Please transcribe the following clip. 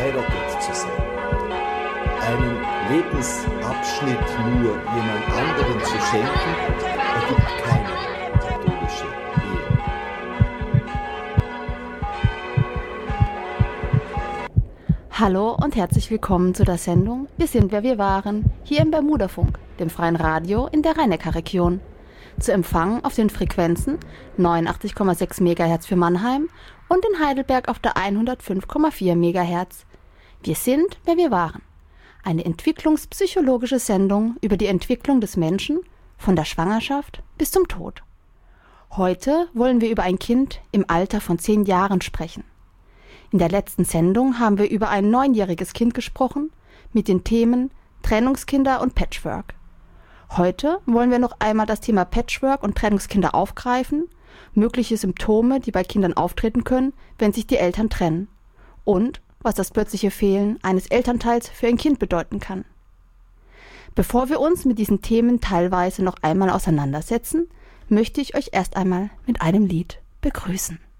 verheiratet zu sein. Einen Lebensabschnitt nur jemand anderen zu schenken, ergibt keine katholische Ehe. Hallo und herzlich willkommen zu der Sendung Wir sind, wer wir waren, hier im Bermudafunk, dem freien Radio in der Rhein-Neckar-Region. Zu empfangen auf den Frequenzen 89,6 MHz für Mannheim und in Heidelberg auf der 105,4 MHz. Wir sind, wer wir waren. Eine entwicklungspsychologische Sendung über die Entwicklung des Menschen von der Schwangerschaft bis zum Tod. Heute wollen wir über ein Kind im Alter von 10 Jahren sprechen. In der letzten Sendung haben wir über ein 9-jähriges Kind gesprochen mit den Themen Trennungskinder und Patchwork. Heute wollen wir noch einmal das Thema Patchwork und Trennungskinder aufgreifen, mögliche Symptome, die bei Kindern auftreten können, wenn sich die Eltern trennen, und was das plötzliche Fehlen eines Elternteils für ein Kind bedeuten kann. Bevor wir uns mit diesen Themen teilweise noch einmal auseinandersetzen, möchte ich euch erst einmal mit einem Lied begrüßen.